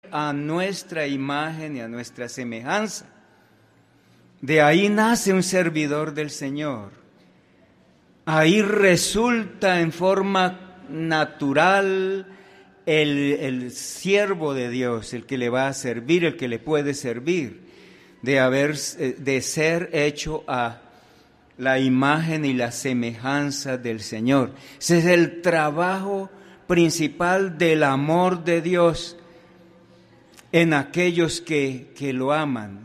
a nuestra imagen y a nuestra semejanza. De ahí nace un servidor del Señor. Ahí resulta en forma natural el siervo de Dios, el que le va a servir, el que le puede servir, de ser hecho a la imagen y la semejanza del Señor. Ese es el trabajo principal del amor de Dios en aquellos que lo aman.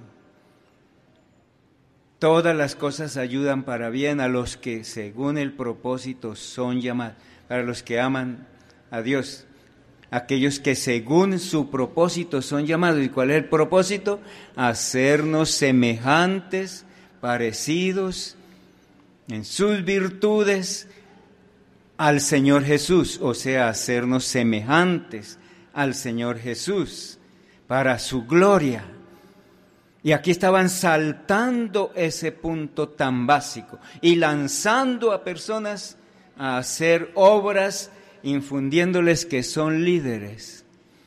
Todas las cosas ayudan para bien a los que según el propósito son llamados, para los que aman a Dios, aquellos que según su propósito son llamados. ¿Y cuál es el propósito? Hacernos semejantes, parecidos en sus virtudes al Señor Jesús, o sea, hacernos semejantes al Señor Jesús para su gloria. Y aquí estaban saltando ese punto tan básico y lanzando a personas a hacer obras, infundiéndoles que son líderes.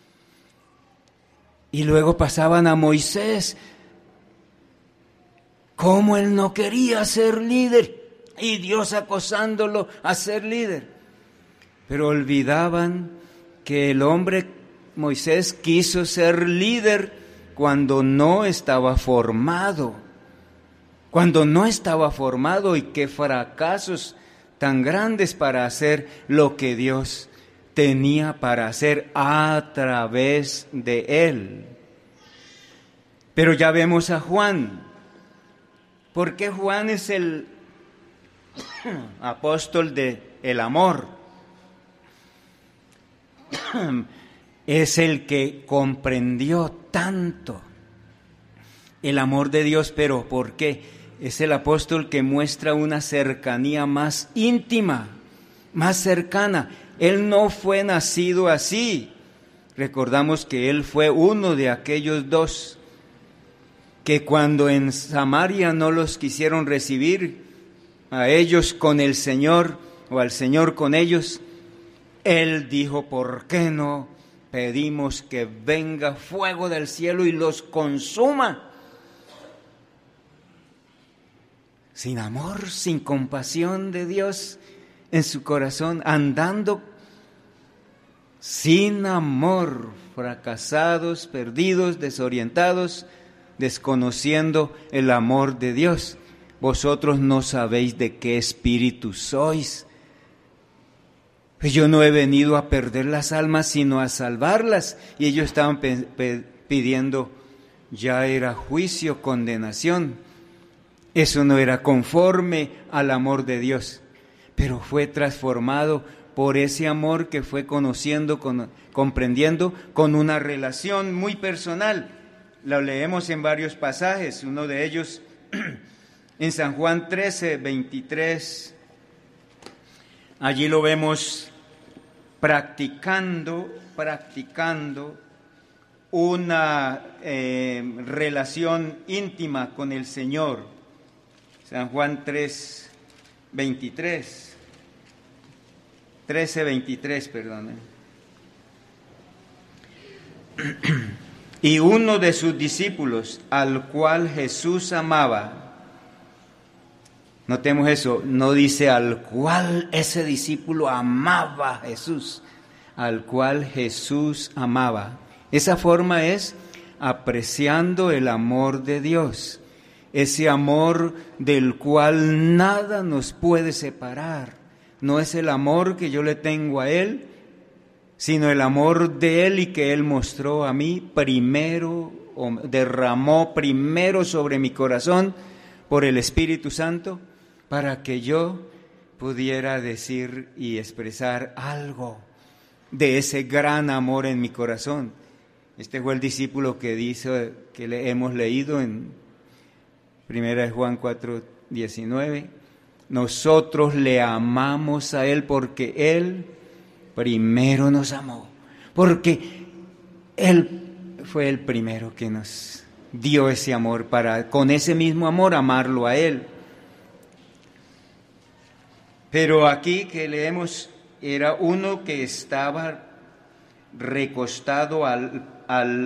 Y luego pasaban a Moisés, cómo él no quería ser líder y Dios acosándolo a ser líder. Pero olvidaban que el hombre Moisés quiso ser líder cuando no estaba formado, y qué fracasos tan grandes para hacer lo que Dios tenía para hacer a través de él. Pero ya vemos a Juan, porque Juan es el apóstol del amor. Es el que comprendió tanto el amor de Dios, pero ¿por qué? Es el apóstol que muestra una cercanía más íntima, más cercana. Él no fue nacido así. Recordamos que él fue uno de aquellos dos que cuando en Samaria no los quisieron recibir, a ellos con el Señor o al Señor con ellos, él dijo, ¿por qué no pedimos que venga fuego del cielo y los consuma? Sin amor, sin compasión de Dios en su corazón, andando sin amor, fracasados, perdidos, desorientados, desconociendo el amor de Dios. Vosotros no sabéis de qué espíritu sois. Pues yo no he venido a perder las almas, sino a salvarlas. Y ellos estaban pidiendo, ya era juicio, condenación. Eso no era conforme al amor de Dios, pero fue transformado por ese amor que fue conociendo, comprendiendo, con una relación muy personal. Lo leemos en varios pasajes, uno de ellos en San Juan 13, 23. Allí lo vemos practicando una relación íntima con el Señor. San Juan 3, 23. 13, 23, perdón. Y uno de sus discípulos, al cual Jesús amaba, notemos eso, no dice al cual ese discípulo amaba a Jesús, al cual Jesús amaba. Esa forma es apreciando el amor de Dios, ese amor del cual nada nos puede separar. No es el amor que yo le tengo a Él, sino el amor de Él y que Él mostró a mí primero, o derramó primero sobre mi corazón por el Espíritu Santo, para que yo pudiera decir y expresar algo de ese gran amor en mi corazón. Este fue el discípulo que dice, que hemos leído en 1 Juan 4, 19. Nosotros le amamos a Él porque Él primero nos amó, porque Él fue el primero que nos dio ese amor para con ese mismo amor amarlo a Él. Pero aquí que leemos era uno que estaba recostado al